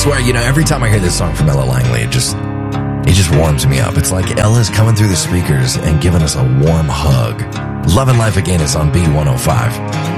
swear, every time I hear this song from Ella Langley, it just warms me up. It's like Ella's coming through the speakers and giving us a warm hug. Love and Life Again is on B105.